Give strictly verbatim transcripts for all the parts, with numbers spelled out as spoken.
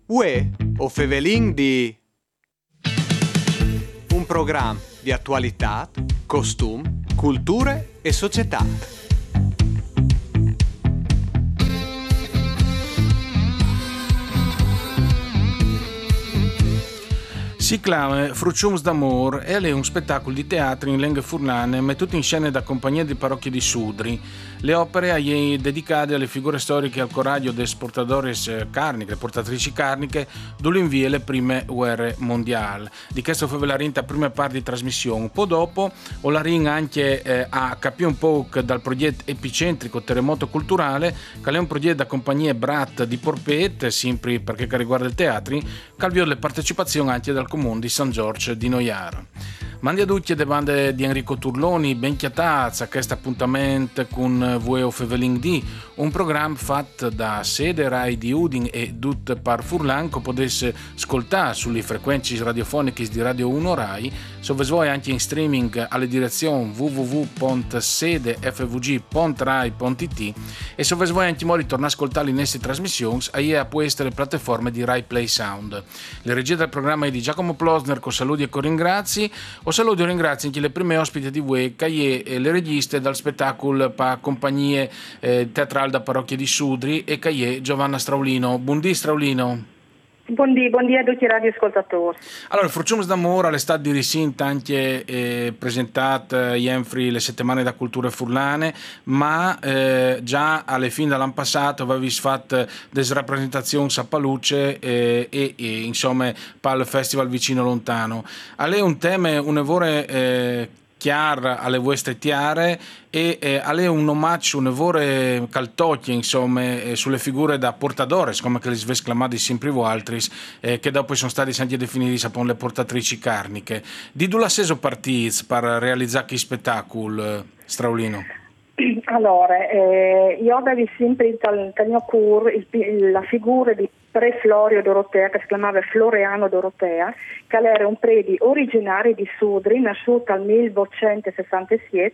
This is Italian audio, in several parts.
Uè, o Fevelin di un programma di attualità, costum, culture e società. Si chiama Fruciums d'Amor e è un spettacolo di teatro in lingue furlane mettuto in scena da compagnia di parrocchie di Sudri. Le opere sono dedicate alle figure storiche al coraggio dei portadores carniche, le portatrici carniche, dove le prime guerre mondiali. Di questo fu la rinta prima parte di trasmissione. Un po' dopo ho la rin anche eh, a capire un po' dal progetto epicentrico Terremoto Culturale, che è un progetto da compagnia Brat di Porpet, sempre perché riguarda il teatro, che avviò le partecipazioni anche dal comune di San Giorgio di Noiara. Mandi a tutti le bande di Enrico Turloni, ben chiatazza a questo appuntamento con Vueo Fevelin D, un programma fatto da sede Rai di Udin e Dut Par Furlan, che potesse ascoltare sulle frequenze radiofoniche di Radio uno Rai, se vuoi anche in streaming alle direzioni w w w punto sede f v g punto rai punto i t e se vuoi anche morire tornare a ascoltare le nostre trasmissioni a può essere le piattaforme di Rai Play Sound. Le regie del programma è di Giacomo Plosner con saluti e coringrazi. O saluto e ringrazio anche le prime ospiti di Web, che è le registe dal spettacolo per compagnie eh, teatrali da parrocchia di Sudri e che è Giovanna Straulino. Buondì Straulino. Buondì, buondì a tutti i radioascoltatori. Allora, il Fruciums d'Amore all'estate di Risinta anche eh, presentato Jenfri le settimane da culture furlane, ma eh, già alle fine dell'anno passato avevi fatto delle rappresentazioni a Paluce eh, e, e insomma per il festival vicino lontano. A lei un tema, un evore eh, chiaro alle vostre tiare e eh, a lei un omaggio, un evore caltocchie insomma eh, sulle figure da portadores come che le svesclamate sclamati sempre altris eh, che dopo sono stati anche definiti sapon le portatrici carniche. Di dove la seso partiti per realizzare che spettacolo, Straulino? Allora, eh, io avevo sempre dal mio cur la figura di Pre Florio Dorotea, che si chiamava Floreano Dorotea, che era un preti originario di Sudri, nasciuto nel milleottocentosessantasette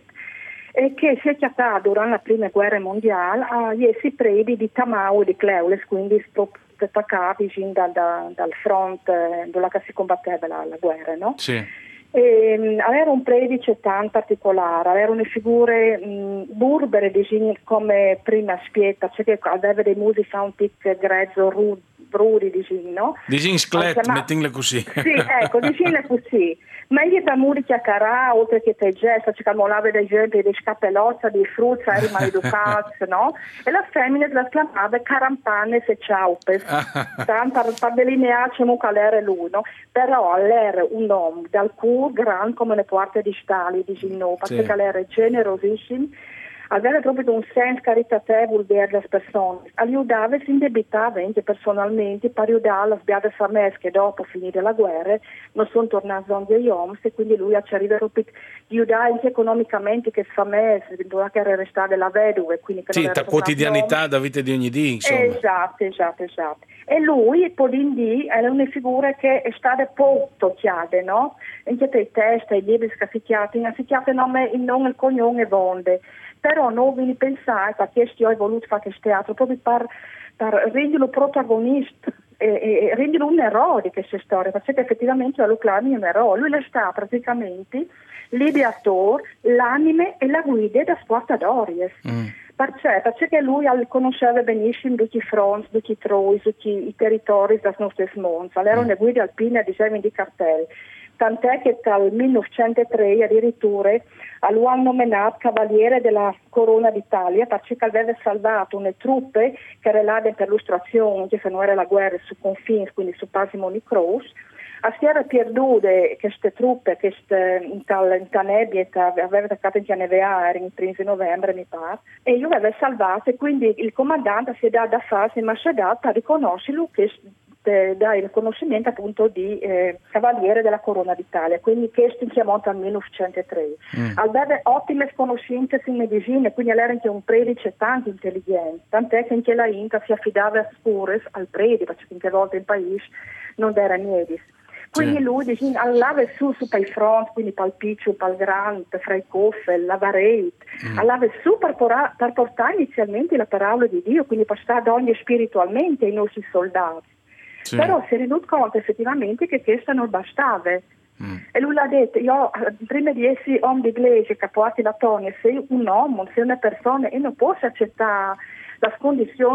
e che si è chiamato durante la prima guerra mondiale agli essi preti di Tamau e di Cleules, quindi attaccati da, da, dal fronte dove si combatteva la, la guerra, no? Sì. E, aveva un predice tan particolare, aveva une figure mh, burbere come prima spietta, cioè che aveva dei musi fa un tic grezzo ru, rudi diciamo, no? Diciamo sclet, mettinle così. Sì, ecco, diciamo così. Ma io da muri chiacchierà, oltre che te gesta, cioè che molava dei esempi di scappellozza, di frutta, eri maleducati, no? E la femmina la chiamava carampane e ciaupes, tanto per delinearci qual era lui, no? Però era un uomo dal cuore grande come le porte di stali, diciamo, perché sì. Era generosissimo. Aveva proprio un senso caritatevole verso le persone, aiutava e si indebitava anche personalmente per aiutare le sbiade famiglie che dopo finire la guerra non sono tornate a gli uomini e quindi lui ci arriva a aiutare anche economicamente che le famiglie che era restate la vedova. Quindi che sì, la quotidianità da vita di ogni giorno, insomma. Esatto, esatto, esatto. E lui, Polindì, era una figura che è stata poco toccata, no? Anche per i testi, i libri che si chiamano, si chiamano il nome e il cognome e vonde. Però non vi pensare, perché io ho voluto fare questo teatro, proprio per, per renderlo protagonista e, e renderlo un eroe di questa storia, perché effettivamente la Luclani è un eroe. Lui sta praticamente l'ideatore, l'anime e la guida da Sportadories. Mm. Perché? Perché lui conosceva benissimo tutti i fronti, tutti i troi, tutti i territori del nostro mondo. Era una guida alpina, diceva di cartelli. Tant'è che dal millenovecentotre addirittura lo hanno nominato Cavaliere della Corona d'Italia perché aveva salvato une truppe che erano là per l'illustrazione, che se non era la guerra su confini, quindi su Pasimoni Cross. Si era perdute queste truppe, queste, in tal nebbia, aveva attaccato in N V A, era in primo novembre mi pare, e io avevo salvato e quindi il comandante si è dato da fare, ma si è dato per riconoscerlo che dà il riconoscimento appunto di eh, Cavaliere della Corona d'Italia, quindi questo in chiamata nel millenovecentotre. Mm. Aveva ottime conoscenze in medicina, quindi era anche un predice tanto intelligente, tant'è che anche la Inca si affidava a scures al predice, perché anche volte in paese non era niente. Quindi sì. Lui diceva, andava su su per i fronti, quindi per il Piccio, per il Grant, fra i Coffel, la Vareit, mm. andava su per, porra, per portare inizialmente la parola di Dio, quindi per stare ad ogni spiritualmente ai nostri soldati. Sì. Però si è renduto conto effettivamente che questo non bastava. Mm. E lui l'ha detto, io prima di essere uomo di iglesia, capoati la Tonia, sei un uomo, sei una persona e non posso accettare la condizione